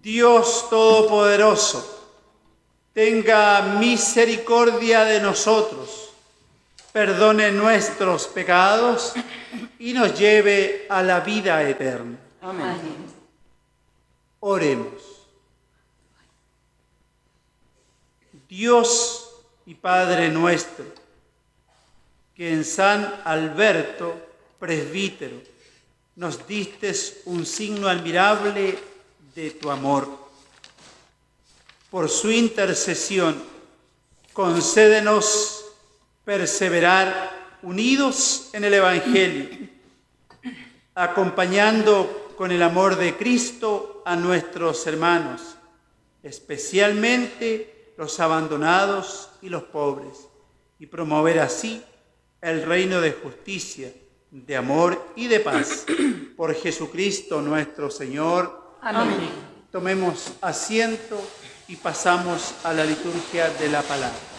Dios Todopoderoso, tenga misericordia de nosotros, perdone nuestros pecados y nos lleve a la vida eterna. Amén. Oremos. Dios y Padre nuestro, que en San Alberto, presbítero, nos distes un signo admirable de tu amor. Por su intercesión, concédenos perseverar unidos en el Evangelio, acompañando con el amor de Cristo a nuestros hermanos, especialmente los abandonados y los pobres, y promover así el reino de justicia, de amor y de paz. Por Jesucristo nuestro Señor. Amén. Tomemos asiento y pasamos a la liturgia de la palabra.